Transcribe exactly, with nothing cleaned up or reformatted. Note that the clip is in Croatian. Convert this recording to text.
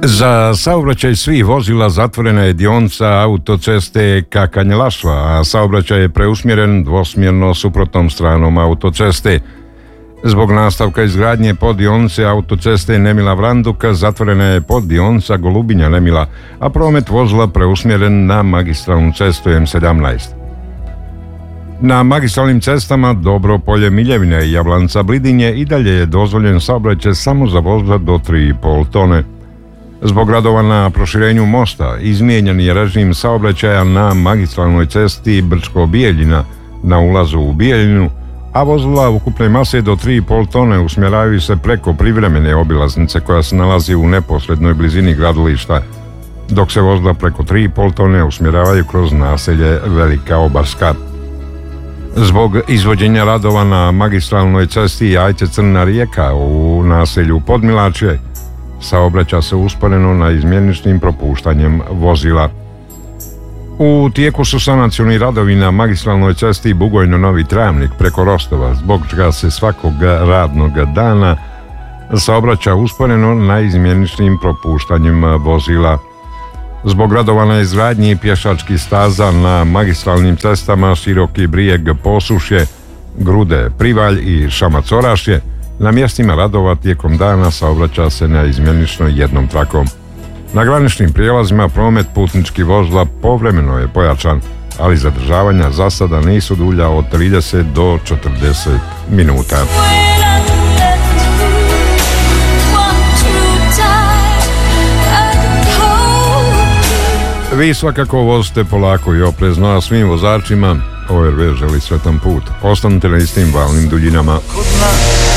Za saobraćaj svih vozila zatvorena je dionica autoceste Kakanje-Lašva, a saobraćaj je preusmjeren dvosmjerno suprotnom stranom autoceste. Zbog nastavka izgradnje poddionice autoceste Nemila-Vranduka zatvorena je poddionica Golubinja-Nemila, a promet vozila preusmjeren na magistralnu cestu em sedamnaest. Na magistralnim cestama Dobro-Polje-Miljevine i Javlanca-Blidinje i dalje je dozvoljen saobraćaj samo za vozila do tri i pol tone. Zbog radova na proširenju mosta izmijenjen je režim saobraćaja na magistralnoj cesti Brčko-Bijeljina na ulazu u Bijeljinu, a vozila ukupne mase do tri i pol tone usmjeravaju se preko privremene obilaznice koja se nalazi u neposrednoj blizini gradilišta, dok se vozila preko tri i pol tone usmjeravaju kroz naselje Velika Obarska. Zbog izvođenja radova na magistralnoj cesti Jajce-Crna Rijeka u naselju Podmilačje saobraća se usporeno na izmjeničnim propuštanjem vozila. U tijeku su sanacioni radovi na magistralnoj cesti Bugojno-Novi Travnik preko Rostova, zbog čega se svakog radnog dana saobraća usporeno na izmjeničnim propuštanjem vozila. Zbog radova na izgradnji pješačkih staza na magistralnim cestama Široki Brijeg Posušje, Grude Privalj i Šamac-Orašje, na mjestima radova tijekom dana saobraća se na izmjenično jednom trakom. Na graničnim prijelazima promet putničkih vozila povremeno je pojačan, ali zadržavanja za sada nisu dulja od trideset do četrdeset minuta. Vi svakako vozite polako i oprezno, a svim vozačima O R V želi sretan put. Ostanite na istim valnim duljinama.